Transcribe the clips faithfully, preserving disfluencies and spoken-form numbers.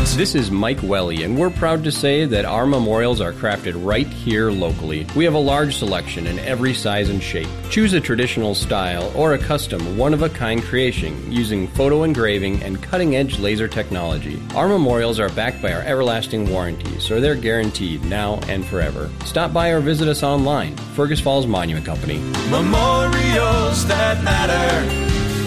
This is Mike Welly, and we're proud to say that our memorials are crafted right here locally. We have a large selection in every size and shape. Choose a traditional style or a custom, one-of-a-kind creation using photo engraving and cutting-edge laser technology. Our memorials are backed by our everlasting warranty, so they're guaranteed now and forever. Stop by or visit us online. Fergus Falls Monument Company. Memorials that matter.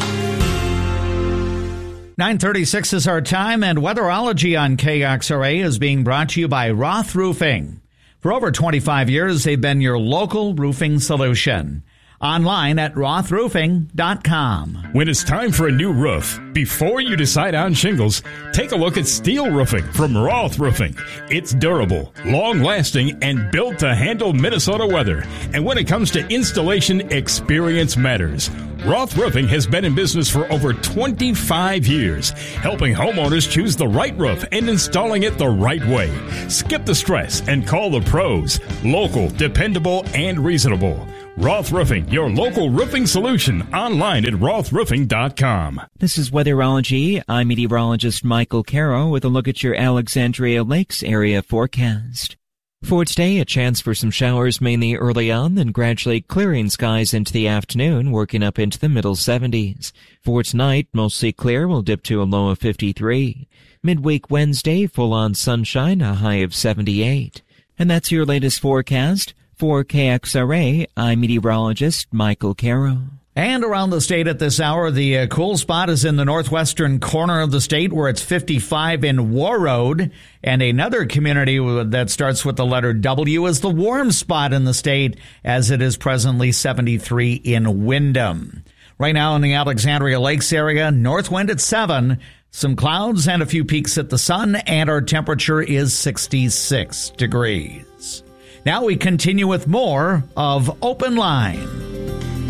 nine thirty-six is our time, and Weatherology on K X R A is being brought to you by Roth Roofing. For over twenty-five years, they've been your local roofing solution. Online at roth roofing dot com. When it's time for a new roof, before you decide on shingles, take a look at steel roofing from Roth Roofing. It's durable, long-lasting, and built to handle Minnesota weather. And when it comes to installation, experience matters. Roth Roofing has been in business for over twenty-five years, helping homeowners choose the right roof and installing it the right way. Skip the stress and call the pros. Local, dependable, and reasonable. Roth Roofing, your local roofing solution, online at roth roofing dot com. This is Weatherology. I'm meteorologist Michael Caro with a look at your Alexandria Lakes area forecast. For today, a chance for some showers mainly early on, then gradually clearing skies into the afternoon, working up into the middle seventies. For tonight, mostly clear, will dip to a low of fifty-three. Midweek Wednesday, full-on sunshine, a high of seventy-eight. And that's your latest forecast. For K X R A, I'm meteorologist Michael Caro. And around the state at this hour, the uh, cool spot is in the northwestern corner of the state where it's fifty-five in Warroad. And another community that starts with the letter W is the warm spot in the state, as it is presently seventy-three in Windham. Right now in the Alexandria Lakes area, north wind at seven, some clouds and a few peaks at the sun, and our temperature is sixty-six degrees. Now we continue with more of Open Line.